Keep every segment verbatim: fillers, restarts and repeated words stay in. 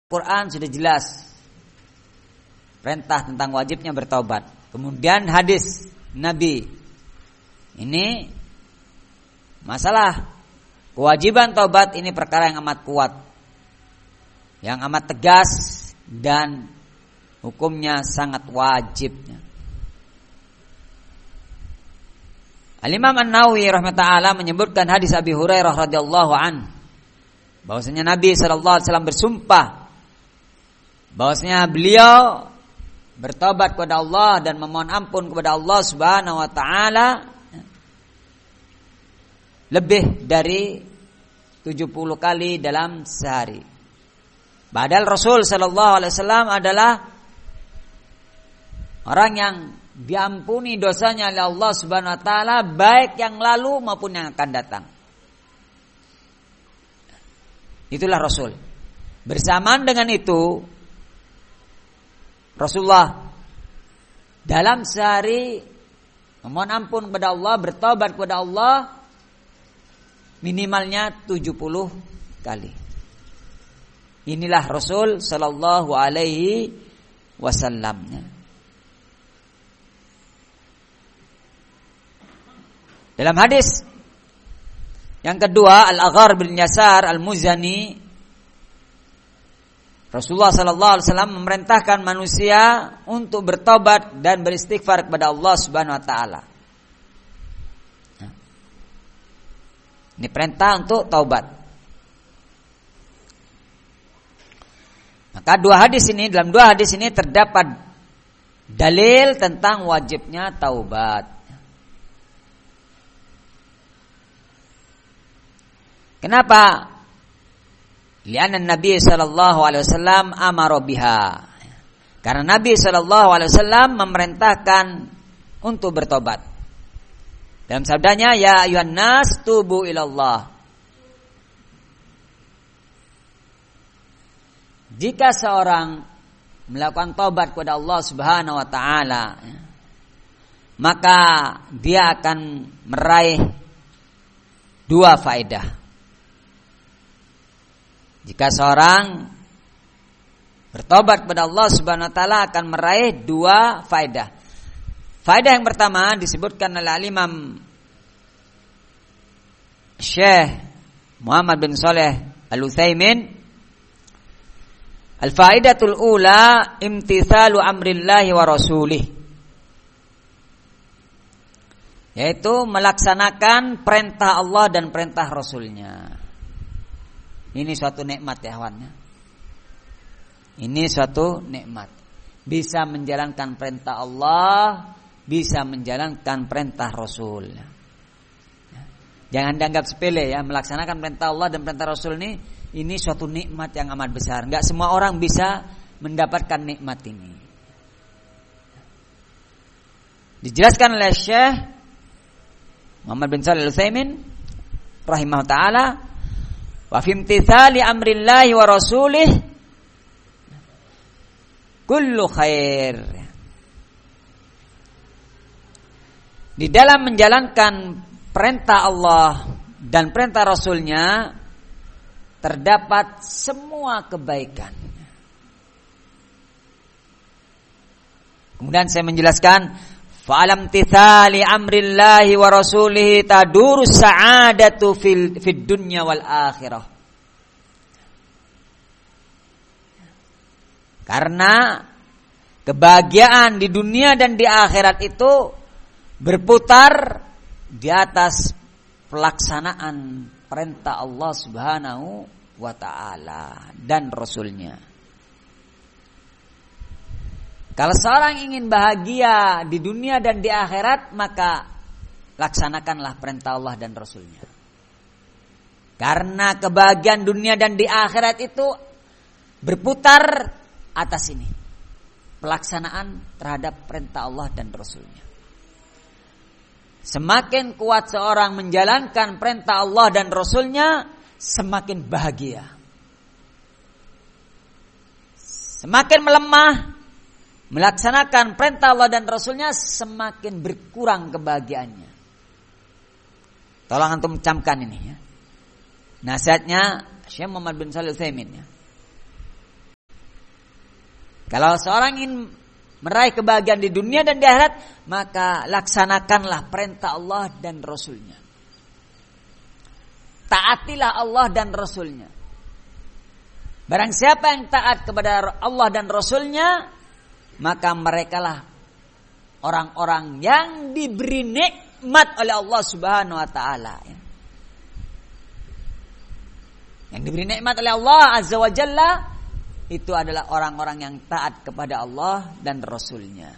Quran sudah jelas perintah tentang wajibnya bertaubat. Kemudian hadis Nabi. Ini masalah kewajiban taubat ini perkara yang amat kuat, yang amat tegas dan hukumnya sangat wajibnya. Al-Imam An-Nawawi rahimahullah menyebutkan hadis Abi Hurairah radhiyallahu an, bahwasanya Nabi sallallahu alaihi wasallam bersumpah bahwasanya beliau bertobat kepada Allah dan memohon ampun kepada Allah Subhanahu wa taala lebih dari tujuh puluh kali dalam sehari. Padahal Rasul sallallahu alaihi wasallam adalah orang yang diampuni dosanya oleh Allah Subhanahu wa taala baik yang lalu maupun yang akan datang. Itulah Rasul. Bersamaan dengan itu Rasulullah dalam sehari memohon ampun kepada Allah, bertobat kepada Allah minimalnya tujuh puluh kali. Inilah Rasul sallallahu alaihi wasallam. Dalam hadis yang kedua, Al-Aghar bin Yasar Al-Muzani, Rasulullah sallallahu alaihi wasallam memerintahkan manusia untuk bertobat dan beristighfar kepada Allah Subhanahu wa taala. Ini perintah untuk taubat. Maka dua hadis ini, dalam dua hadis ini terdapat dalil tentang wajibnya taubat. Kenapa? Lianna Nabi sallallahu alaihi wasallam amara biha. Karena Nabi sallallahu alaihi wasallam memerintahkan untuk bertobat. Dalam sabdanya, ya ayuhan nas tubu ilallah. Jika seorang melakukan taubat kepada Allah Subhanahu wa taala, maka dia akan meraih dua faedah. Jika seorang bertobat kepada Allah Subhanahu wa taala akan meraih dua faedah. Faedah yang pertama disebutkan oleh Imam Syekh Muhammad bin Shalih Al-Utsaimin, al-faidatul ula imtithalu amrillahi wa rasulih, yaitu melaksanakan perintah Allah dan perintah Rasulnya. Ini suatu nikmat ya kawannya. Ini suatu nikmat. Bisa menjalankan perintah Allah, bisa menjalankan perintah Rasul. Jangan dianggap sepele ya, melaksanakan perintah Allah dan perintah Rasul ini ini suatu nikmat yang amat besar. Enggak semua orang bisa mendapatkan nikmat ini. Dijelaskan oleh Syekh Muhammad bin Shalih Al-Utsaimin rahimahullah taala, wa fi imtithali amrillahi wa rasulih kullu khair. Di dalam menjalankan perintah Allah dan perintah Rasulnya terdapat semua kebaikan. Kemudian saya menjelaskan, fa'alam tithali amrillahi wa rasulihi taduru sa'adatu fil fid dunya wal akhirah. Karena kebahagiaan di dunia dan di akhirat itu berputar di atas pelaksanaan perintah Allah Subhanahu wa taala dan Rasulnya. Kalau seorang ingin bahagia di dunia dan di akhirat, maka laksanakanlah perintah Allah dan Rasulnya. Karena kebahagiaan dunia dan di akhirat itu berputar atas ini, pelaksanaan terhadap perintah Allah dan Rasulnya. Semakin kuat seorang menjalankan perintah Allah dan Rasulnya, semakin bahagia. Semakin melemah melaksanakan perintah Allah dan Rasulnya, semakin berkurang kebahagiaannya. Tolong antum camkan ini ya. Nasihatnya Syekh Muhammad bin Shalih Al-Utsaimin ya. Kalau seorang ingin meraih kebahagiaan di dunia dan di akhirat, maka laksanakanlah perintah Allah dan Rasulnya. Taatilah Allah dan Rasulnya. Barang siapa yang taat kepada Allah dan Rasulnya, maka merekalah orang-orang yang diberi nikmat oleh Allah Subhanahu wa taala. Yang diberi nikmat oleh Allah Azza wa Jalla itu adalah orang-orang yang taat kepada Allah dan Rasulnya.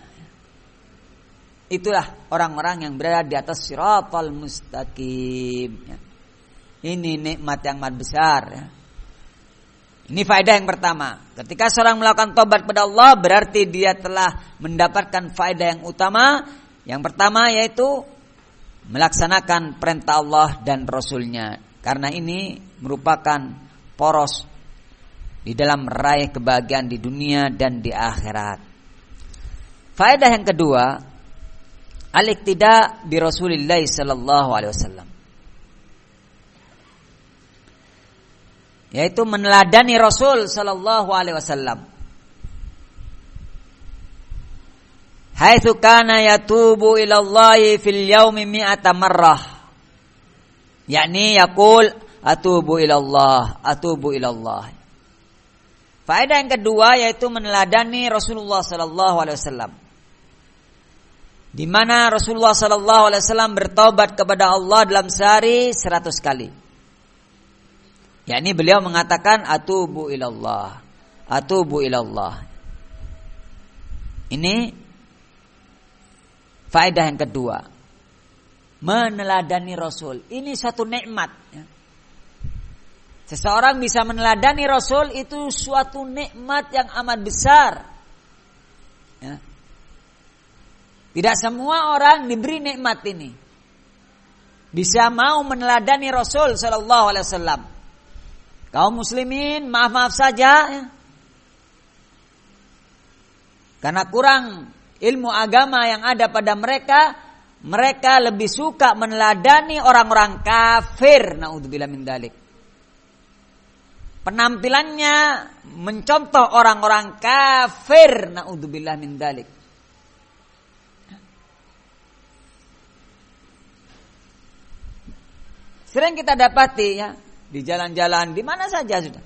Itulah orang-orang yang berada di atas siratal mustaqim. Ini nikmat yang amat besar. Ini faedah yang pertama. Ketika seorang melakukan taubat kepada Allah, berarti dia telah mendapatkan faedah yang utama. Yang pertama yaitu melaksanakan perintah Allah dan Rasulnya. Karena ini merupakan poros di dalam meraih kebahagiaan di dunia dan di akhirat. Faedah yang kedua, al-iqtida bi Rasulillah sallallahu alaihi wasallam. Yaitu meneladani Rasul sallallahu alaihi wasallam. Haitsu kana yatubu ila Allah fil yaumi mi'ata marrah. Yakni yaqul atubu ila Allah, atubu ila Allah. Faedah yang kedua yaitu meneladani Rasulullah sallallahu alaihi wasallam. Di mana Rasulullah sallallahu alaihi wasallam bertaubat kepada Allah dalam sehari seratus kali. Yakni beliau mengatakan atubu ilallah, atubu ilallah. Ini faedah yang kedua. Meneladani Rasul. Ini suatu nikmat. Seseorang bisa meneladani Rasul itu suatu nikmat yang amat besar. Ya. Tidak semua orang diberi nikmat ini. Bisa mau meneladani Rasul sallallahu alaihi wasallam. Kaum muslimin maaf-maaf saja ya. Karena kurang ilmu agama yang ada pada mereka, mereka lebih suka meneladani orang-orang kafir, naudzubillah min dzalik. Penampilannya mencontoh orang-orang kafir, naudzubillah min dzalik. Sering kita dapati ya, di jalan-jalan, di mana saja sudah.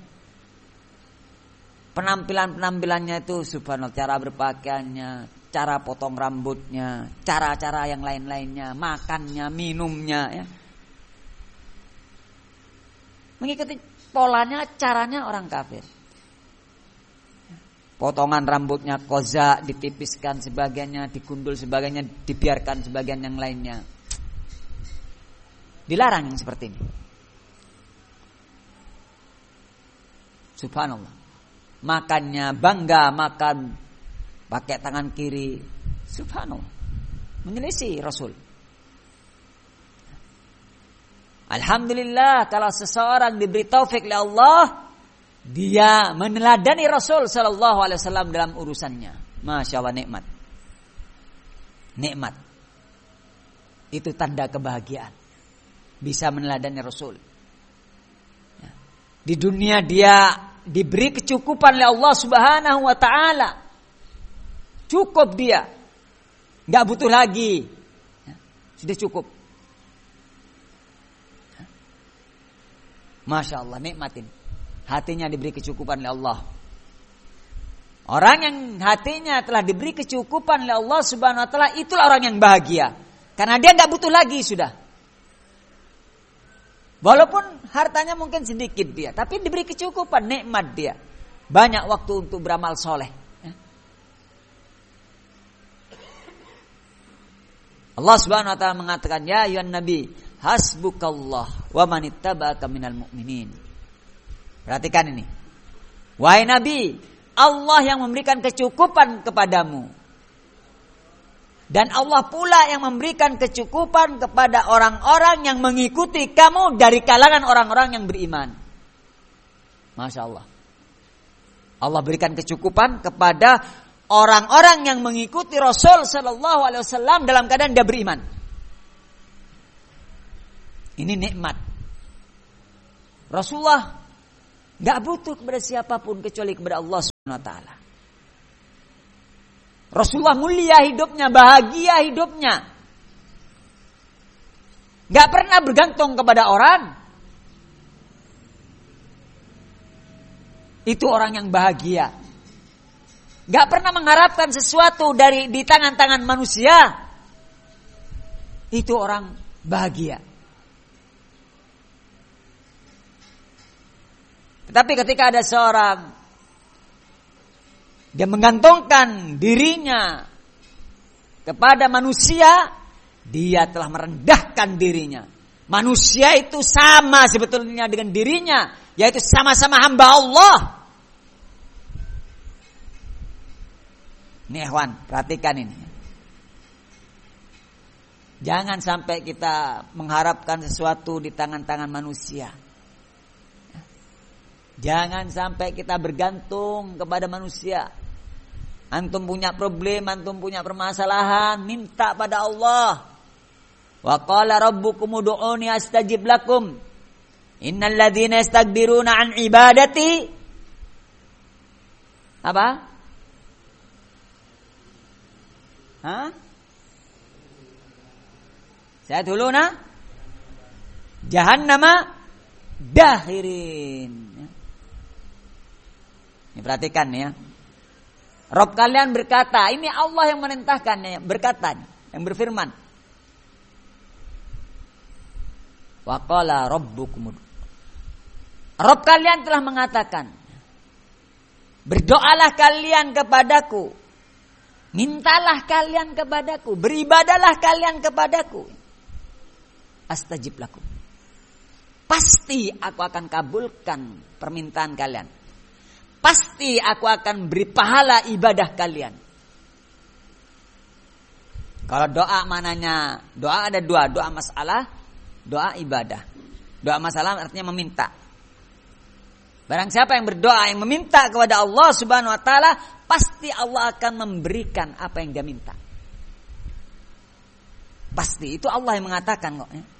Penampilan-penampilannya itu subhanallah, cara berpakaiannya, cara potong rambutnya, cara-cara yang lain-lainnya, makannya, minumnya ya. Mengikuti polanya, caranya orang kafir. Potongan rambutnya koza, ditipiskan sebagiannya, digundul sebagiannya, dibiarkan sebagian yang lainnya. Dilarang yang seperti ini. Subhanallah. Makannya bangga makan pakai tangan kiri. Subhanallah. Menyelisih Rasul. Alhamdulillah kalau seseorang diberi taufik oleh Allah, dia meneladani Rasul sallallahu alaihi wasallam dalam urusannya. Masya Allah, nikmat. Nikmat. Itu tanda kebahagiaan. Bisa meneladani Rasul. Di dunia dia diberi kecukupan oleh Allah Subhanahu wa taala. Cukup dia. Enggak butuh lagi. Sudah cukup. Masya Allah, nikmatin. Hatinya diberi kecukupan oleh Allah. Orang yang hatinya telah diberi kecukupan oleh Allah Subhanahu wa taala, itulah orang yang bahagia. Karena dia enggak butuh lagi sudah. Walaupun hartanya mungkin sedikit dia, tapi diberi kecukupan, nikmat dia. Banyak waktu untuk beramal soleh. Allah Subhanahu wa taala mengatakan, ya ayyuhan nabi, hasbukallah wa man ittaba'aka minal mu'minin. Perhatikan ini. Wahai nabi, Allah yang memberikan kecukupan kepadamu. Dan Allah pula yang memberikan kecukupan kepada orang-orang yang mengikuti kamu dari kalangan orang-orang yang beriman. Masya Allah. Allah berikan kecukupan kepada orang-orang yang mengikuti Rasul Sallallahu Alaihi Wasallam dalam keadaan dia beriman. Ini nikmat. Rasulullah gak butuh kepada siapapun kecuali kepada Allah Subhanahu Wa Taala. Rasulullah mulia hidupnya, bahagia hidupnya. Gak pernah bergantung kepada orang. Itu orang yang bahagia. Gak pernah mengharapkan sesuatu dari di tangan-tangan manusia. Itu orang bahagia. Tetapi ketika ada seorang dia menggantungkan dirinya kepada manusia, dia telah merendahkan dirinya. Manusia itu sama sebetulnya dengan dirinya, yaitu sama-sama hamba Allah. Nih ikhwan, perhatikan ini. Jangan sampai kita mengharapkan sesuatu di tangan-tangan manusia. Jangan sampai kita bergantung kepada manusia. Antum punya problem, antum punya permasalahan, minta pada Allah. Wa qala rabbukum ud'uni astajib lakum. Innal ladzina yastakbiruna an ibadati apa? Hah? Saya dulu nah jahannama dakhirin. Ini perhatikan ya. Rabb kalian berkata, ini Allah yang merintahkan, yang berkata, yang berfirman. Wa qala rabbukum. Rabb kalian telah mengatakan, berdoalah kalian kepadaku, mintalah kalian kepadaku, beribadahlah kalian kepadaku. Astajib lakum. Pasti aku akan kabulkan permintaan kalian. Pasti aku akan beri pahala ibadah kalian. Kalau doa mananya, doa ada dua, doa masalah, doa ibadah. Doa masalah artinya meminta. Barang siapa yang berdoa, yang meminta kepada Allah Subhanahu wa taala, pasti Allah akan memberikan apa yang dia minta. Pasti, itu Allah yang mengatakan kok ya.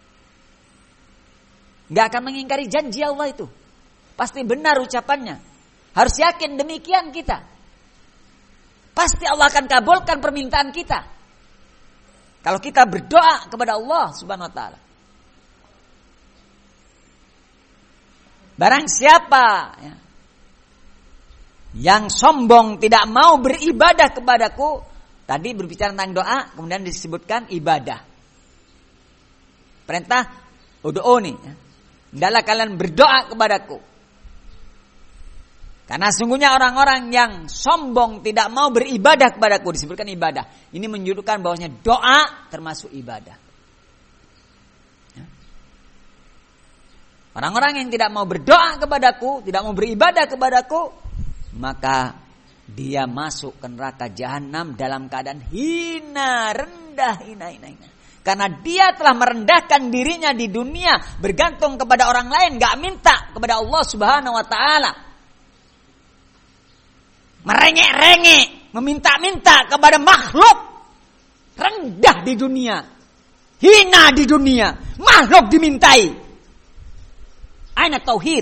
Gak akan mengingkari janji Allah itu. Pasti benar ucapannya. Harus yakin demikian kita. Pasti Allah akan kabulkan permintaan kita. Kalau kita berdoa kepada Allah Subhanahu wa taala. Barang siapa ya, yang sombong tidak mau beribadah kepadaku, tadi berbicara tentang doa, kemudian disebutkan ibadah. Perintah ud'uni ya. Hendaklah kalian berdoa kepadaku. Karena sungguhnya orang-orang yang sombong tidak mau beribadah kepadaku, disebutkan ibadah. Ini menunjukkan bahwasanya doa termasuk ibadah. Ya. Orang-orang yang tidak mau berdoa kepadaku, tidak mau beribadah kepadaku, maka dia masuk ke neraka jahanam dalam keadaan hina, rendah, hina, hina, hina. Karena dia telah merendahkan dirinya di dunia, bergantung kepada orang lain, gak minta kepada Allah Subhanahu wa taala. Merengek-rengek, meminta-minta kepada makhluk, rendah di dunia, hina di dunia, makhluk dimintai. Aina tauhid.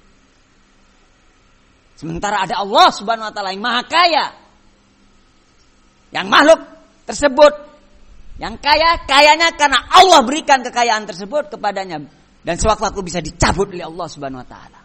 Sementara ada Allah Subhanahu wa taala yang maha kaya. Yang makhluk tersebut yang kaya, kayanya karena Allah berikan kekayaan tersebut kepadanya, dan sewaktu-waktu bisa dicabut oleh Allah Subhanahu wa taala.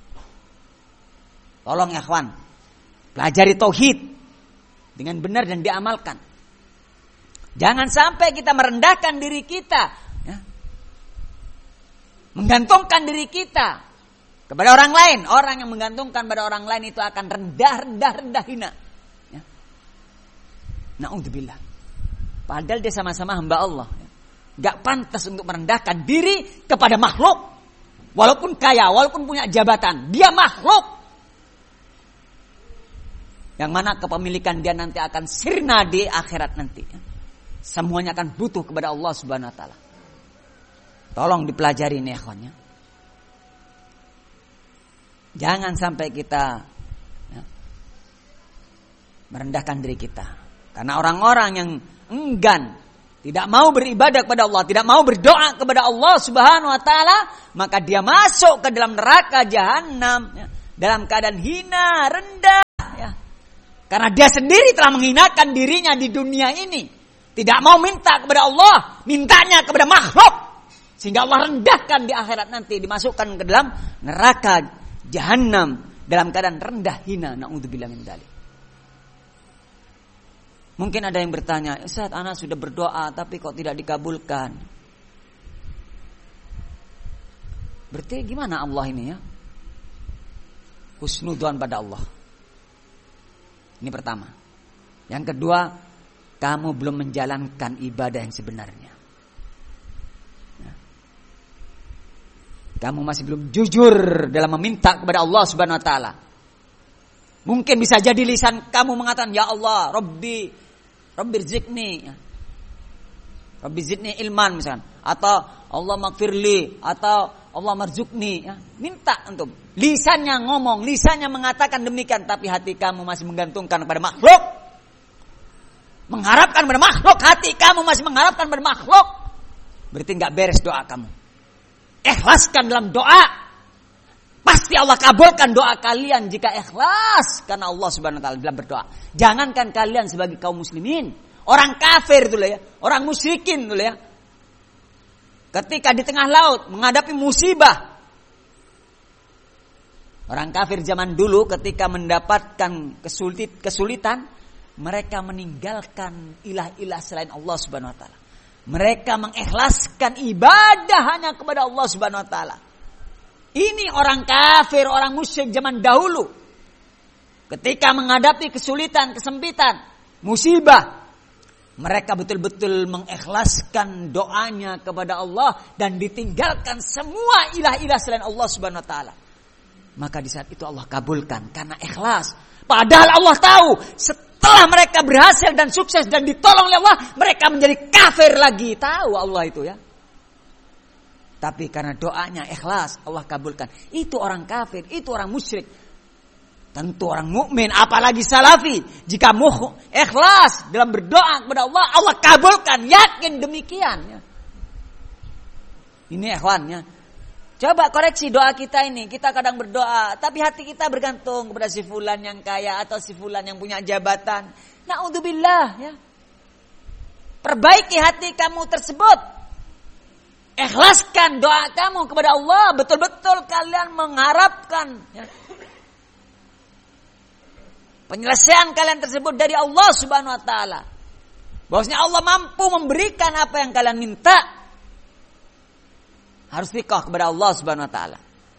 Tolong ya kawan, pelajari tauhid dengan benar dan diamalkan. Jangan sampai kita merendahkan diri kita, ya, menggantungkan diri kita kepada orang lain. Orang yang menggantungkan pada orang lain itu akan rendah, rendah, rendah, hina. Ya. Na'udzubillah. Padahal dia sama-sama hamba Allah. Gak pantas untuk merendahkan diri kepada makhluk. Walaupun kaya, walaupun punya jabatan, dia makhluk. Yang mana kepemilikan dia nanti akan sirna di akhirat nanti. Semuanya akan butuh kepada Allah Subhanahu wa taala. Tolong dipelajari ini ikhwannya. Jangan sampai kita ya, merendahkan diri kita. Karena orang-orang yang enggan, tidak mau beribadah kepada Allah, tidak mau berdoa kepada Allah Subhanahu wa taala, maka dia masuk ke dalam neraka jahanam ya, dalam keadaan hina, rendah ya. Karena dia sendiri telah menghinakan dirinya di dunia ini. Tidak mau minta kepada Allah, mintanya kepada makhluk. Sehingga Allah rendahkan di akhirat nanti, dimasukkan ke dalam neraka jahanam dalam keadaan rendah hina. Na'udzubillah min dzalik. Mungkin ada yang bertanya, Ustaz, ana sudah berdoa tapi kok tidak dikabulkan. Berarti gimana Allah ini ya? Husnudzon pada Allah. Ini pertama. Yang kedua, kamu belum menjalankan ibadah yang sebenarnya. Kamu masih belum jujur dalam meminta kepada Allah Subhanahu wa taala. Mungkin bisa jadi lisan kamu mengatakan, ya Allah, Rabbi, Rabbi rizikni, Rabbi zidni ilman misalkan, atau Allah magfirli, atau Allah marzukni, ya. Minta untuk lisannya ngomong, lisannya mengatakan demikian, tapi hati kamu masih menggantungkan pada makhluk, mengharapkan pada makhluk, hati kamu masih mengharapkan pada makhluk, berarti nggak beres doa kamu. Ikhlaskan dalam doa, pasti Allah kabulkan doa kalian jika ikhlas karena Allah Subhanahu wa taala dalam berdoa. Jangankan kalian sebagai kaum muslimin, orang kafir dulu ya, orang musyrikin dulu ya. Ketika di tengah laut menghadapi musibah, orang kafir zaman dulu ketika mendapatkan kesulit, kesulitan, mereka meninggalkan ilah-ilah selain Allah Subhanahu wa taala. Mereka mengikhlaskan ibadah hanya kepada Allah Subhanahu wa taala. Ini orang kafir, orang musyrik zaman dahulu. Ketika menghadapi kesulitan, kesempitan, musibah, mereka betul-betul mengikhlaskan doanya kepada Allah dan ditinggalkan semua ilah-ilah selain Allah Subhanahu wa taala. Maka di saat itu Allah kabulkan karena ikhlas. Padahal Allah tahu setelah mereka berhasil dan sukses dan ditolong oleh Allah, mereka menjadi kafir lagi. Tahu Allah itu ya. Tapi karena doanya ikhlas, Allah kabulkan. Itu orang kafir, itu orang musyrik. Tentu orang mukmin, apalagi salafi, jika muh ikhlas dalam berdoa kepada Allah, Allah kabulkan. Yakin demikian. Ya. Ini ikhwannya. Coba koreksi doa kita ini. Kita kadang berdoa, tapi hati kita bergantung kepada si fulan yang kaya atau si fulan yang punya jabatan. Na'udzubillah. Ya. Perbaiki hati kamu tersebut. Ikhlaskan doa kamu kepada Allah. Betul-betul kalian mengharapkan. Ya. Penyelesaian kalian tersebut dari Allah Subhanahu wa taala. Bahwasanya Allah mampu memberikan apa yang kalian minta. Harus thiqah kepada Allah Subhanahu wa taala.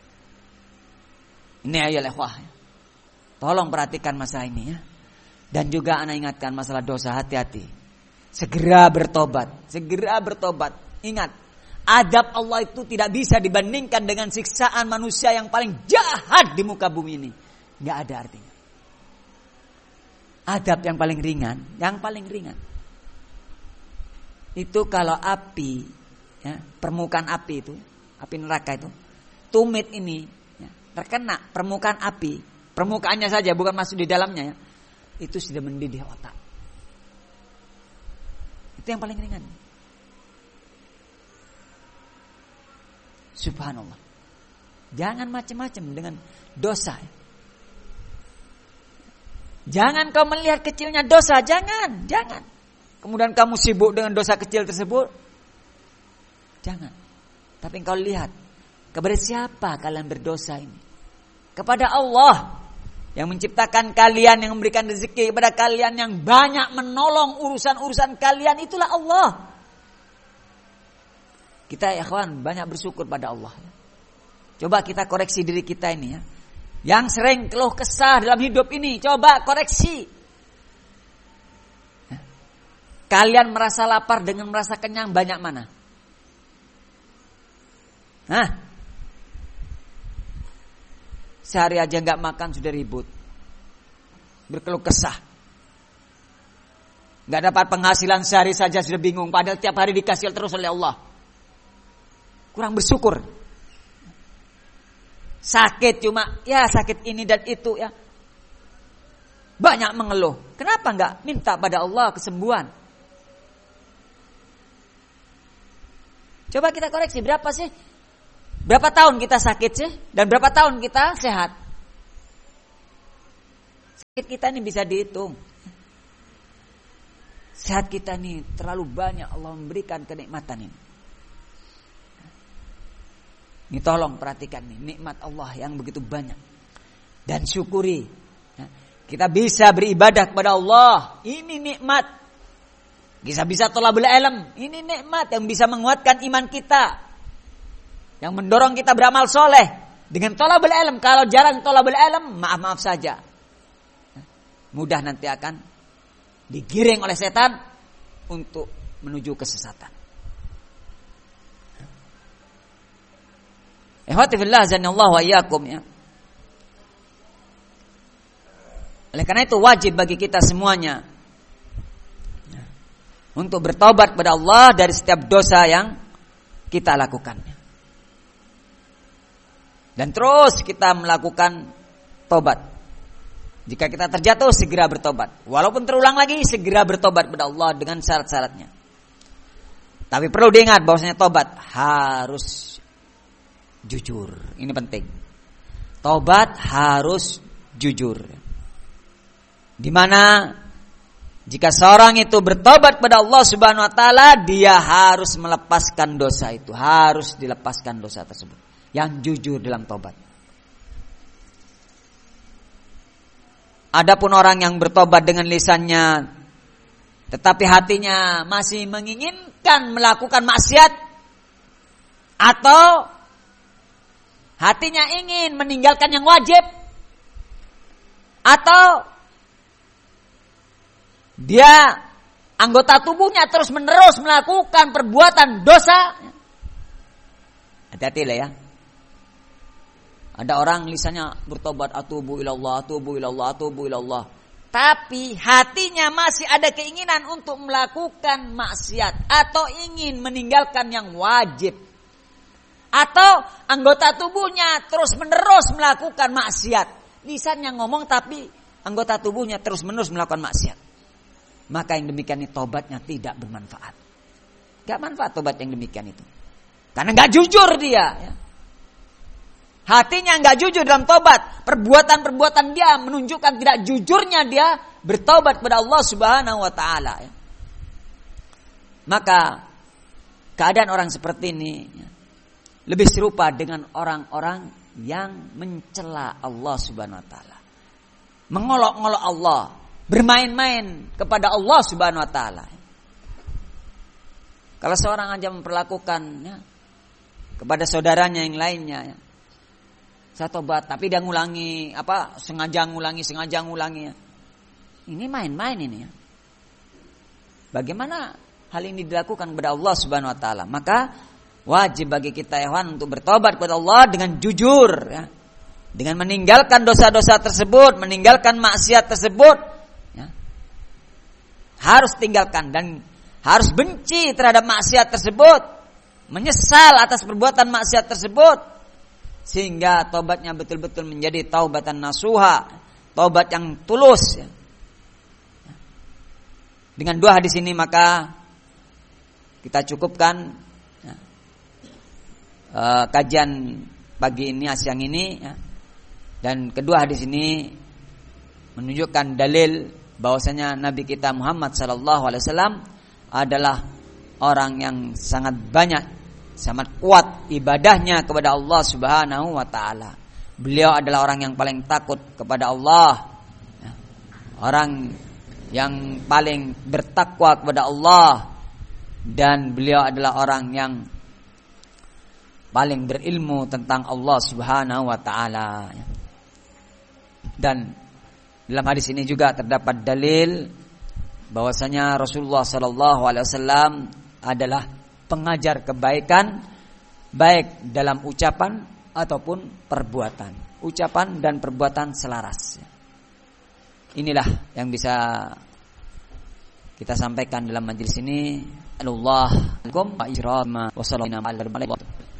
Ini ayat ikhwah. Tolong perhatikan masalah ini ya. Dan juga ana ingatkan masalah dosa, hati-hati. Segera bertobat, segera bertobat. Ingat, adab Allah itu tidak bisa dibandingkan dengan siksaan manusia yang paling jahat di muka bumi ini. Enggak ada artinya. Adab yang paling ringan, yang paling ringan itu kalau api, ya, permukaan api itu, api neraka itu, tumit ini, ya, terkena permukaan api, permukaannya saja, bukan masuk di dalamnya, ya, itu sudah mendidih otak. Itu yang paling ringan. Subhanallah. Jangan macam-macam dengan dosa. Ya. Jangan kau melihat kecilnya dosa, jangan, jangan. Kemudian kamu sibuk dengan dosa kecil tersebut. Jangan. Tapi engkau lihat, kepada siapa kalian berdosa ini? Kepada Allah yang menciptakan kalian, yang memberikan rezeki kepada kalian, yang banyak menolong urusan-urusan kalian, itulah Allah. Kita ya kawan, banyak bersyukur pada Allah. Coba kita koreksi diri kita ini ya. Yang sering keluh kesah dalam hidup ini, coba koreksi. Kalian merasa lapar dengan merasa kenyang banyak mana? Hah? Sehari aja nggak makan sudah ribut, berkeluh kesah. Nggak dapat penghasilan sehari saja sudah bingung, padahal tiap hari dikasih terus oleh Allah. Kurang bersyukur. Sakit cuma, ya sakit ini dan itu ya. Banyak mengeluh. Kenapa enggak minta pada Allah kesembuhan? Coba kita koreksi, berapa sih? Berapa tahun kita sakit sih? Dan berapa tahun kita sehat? Kita ini bisa dihitung. Sehat kita ini terlalu banyak Allah memberikan kenikmatan ini. Ini tolong perhatikan nih, nikmat Allah yang begitu banyak. Dan syukuri. Kita bisa beribadah kepada Allah. Ini nikmat. Bisa-bisa thalabul ilm. Ini nikmat yang bisa menguatkan iman kita. Yang mendorong kita beramal soleh. Dengan thalabul ilm. Kalau jarang thalabul ilm, maaf-maaf saja. Mudah nanti akan digiring oleh setan untuk menuju kesesatan. Ikhwati fillah azanallahu wa iyyakum ya. Oleh karena itu wajib bagi kita semuanya untuk bertobat kepada Allah dari setiap dosa yang kita lakukan. Dan terus kita melakukan tobat. Jika kita terjatuh, segera bertobat. Walaupun terulang lagi, segera bertobat kepada Allah dengan syarat-syaratnya. Tapi perlu diingat bahwasanya tobat harus jujur. Ini penting. Tobat harus jujur. Di mana jika seorang itu bertobat kepada Allah Subhanahu wa taala, dia harus melepaskan dosa itu, harus dilepaskan dosa tersebut. Yang jujur dalam tobat. Adapun orang yang bertobat dengan lisannya tetapi hatinya masih menginginkan melakukan maksiat atau hatinya ingin meninggalkan yang wajib atau dia anggota tubuhnya terus-menerus melakukan perbuatan dosa, hati-hati lah ya. Ada orang lisannya bertobat, atubu ilallah, atubu ilallah, atubu ilallah. Tapi hatinya masih ada keinginan untuk melakukan maksiat atau ingin meninggalkan yang wajib. Atau anggota tubuhnya terus-menerus melakukan maksiat. Lisannya ngomong tapi anggota tubuhnya terus-menerus melakukan maksiat. Maka yang demikian itu tobatnya tidak bermanfaat. Gak manfaat tobat yang demikian itu. Karena gak jujur dia ya. Hatinya enggak jujur dalam tobat. Perbuatan-perbuatan dia menunjukkan tidak jujurnya dia bertobat kepada Allah Subhanahu wa taala. Maka keadaan orang seperti ini lebih serupa dengan orang-orang yang mencela Allah Subhanahu wa taala. Mengolok-olok Allah, bermain-main kepada Allah Subhanahu wa taala. Kalau seorang aja memperlakukan ya, kepada saudaranya yang lainnya ya, saya tobat, tapi dia ngulangi apa? Sengaja ngulangi, sengaja ngulangi. Ya. Ini main-main ini ya. Bagaimana hal ini dilakukan kepada Allah Subhanahu wa taala? Maka wajib bagi kita ikhwan untuk bertobat kepada Allah dengan jujur ya. Dengan meninggalkan dosa-dosa tersebut, meninggalkan maksiat tersebut ya. Harus tinggalkan dan harus benci terhadap maksiat tersebut, menyesal atas perbuatan maksiat tersebut. Sehingga taubatnya betul-betul menjadi taubatan nasuha, taubat yang tulus. Dengan dua hadis ini maka kita cukupkan ya, uh, kajian pagi ini, siang ini. Ya. Dan kedua hadis ini menunjukkan dalil bahwasanya Nabi kita Muhammad sallallahu alaihi wasallam adalah orang yang sangat banyak, sangat kuat ibadahnya kepada Allah Subhanahu wa taala. Beliau adalah orang yang paling takut kepada Allah. Orang yang paling bertakwa kepada Allah, dan beliau adalah orang yang paling berilmu tentang Allah Subhanahu wa taala. Dan dalam hadis ini juga terdapat dalil bahwasanya Rasulullah sallallahu alaihi wasallam adalah pengajar kebaikan baik dalam ucapan ataupun perbuatan. Ucapan dan perbuatan selaras. Inilah yang bisa kita sampaikan dalam majelis ini. Allahu akbar wa sallallahu alaihi wa sallam.